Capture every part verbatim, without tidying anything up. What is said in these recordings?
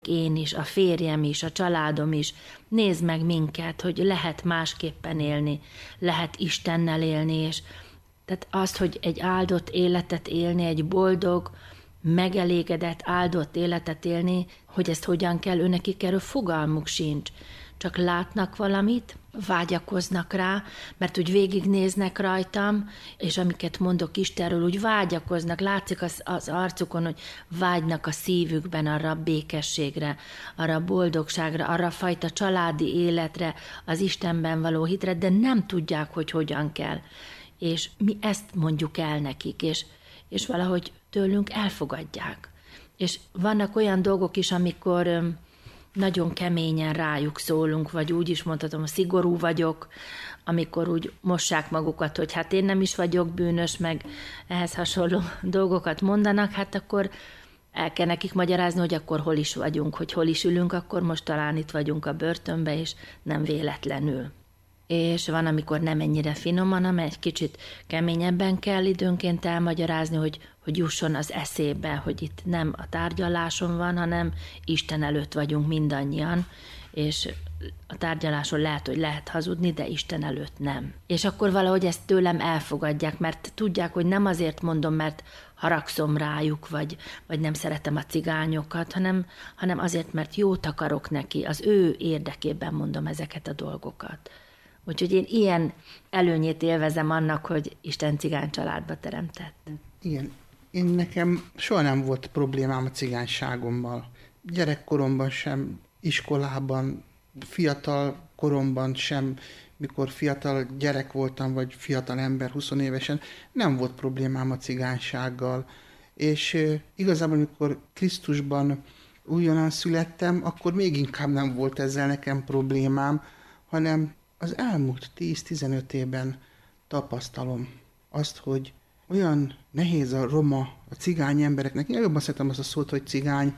Én is, a férjem is, a családom is, nézd meg minket, hogy lehet másképpen élni, lehet Istennel élni, és tehát azt, hogy egy áldott életet élni, egy boldog, megelégedett, áldott életet élni, hogy ezt hogyan kell, őnekik erről fogalmuk sincs. Csak látnak valamit, vágyakoznak rá, mert úgy végignéznek rajtam, és amiket mondok Istenről, úgy vágyakoznak, látszik az, az arcukon, hogy vágynak a szívükben arra a békességre, arra a boldogságra, arra a fajta családi életre, az Istenben való hitre, de nem tudják, hogy hogyan kell. És mi ezt mondjuk el nekik, és, és valahogy tőlünk elfogadják. És vannak olyan dolgok is, amikor nagyon keményen rájuk szólunk, vagy úgy is mondhatom, szigorú vagyok, amikor úgy mossák magukat, hogy hát én nem is vagyok bűnös, meg ehhez hasonló dolgokat mondanak, hát akkor el kell nekik magyarázni, hogy akkor hol is vagyunk, hogy hol is ülünk, akkor most talán itt vagyunk a börtönbe, és nem véletlenül. És van, amikor nem ennyire finoman, hanem egy kicsit keményebben kell időnként elmagyarázni, hogy, hogy jusson az eszébe, hogy itt nem a tárgyaláson van, hanem Isten előtt vagyunk mindannyian, és a tárgyaláson lehet, hogy lehet hazudni, de Isten előtt nem. És akkor valahogy ezt tőlem elfogadják, mert tudják, hogy nem azért mondom, mert haragszom rájuk, vagy, vagy nem szeretem a cigányokat, hanem, hanem azért, mert jót akarok neki, az ő érdekében mondom ezeket a dolgokat. Úgyhogy én ilyen előnyét élvezem annak, hogy Isten cigány családba teremtett. Igen, én nekem soha nem volt problémám a cigányságommal. Gyerekkoromban sem, iskolában, fiatal koromban sem, mikor fiatal gyerek voltam, vagy fiatal ember, huszonévesen, nem volt problémám a cigánysággal. És e, igazából, amikor Krisztusban újonnan születtem, akkor még inkább nem volt ezzel nekem problémám, hanem az elmúlt tíz-tizenöt évben tapasztalom azt, hogy olyan nehéz a roma, a cigány embereknek, én jobban szeretem azt a szót, hogy cigány,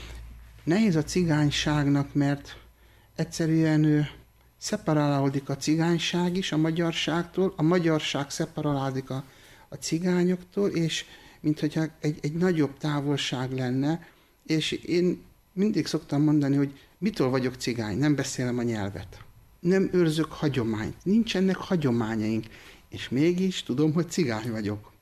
nehéz a cigányságnak, mert egyszerűen ő szeparálódik a cigányság is a magyarságtól, a magyarság szeparálódik a, a cigányoktól, és minthogyha egy, egy nagyobb távolság lenne, és én mindig szoktam mondani, hogy mitől vagyok cigány, nem beszélem a nyelvet. Nem őrzök hagyományt, nincsenek hagyományaink, és mégis tudom, hogy cigány vagyok.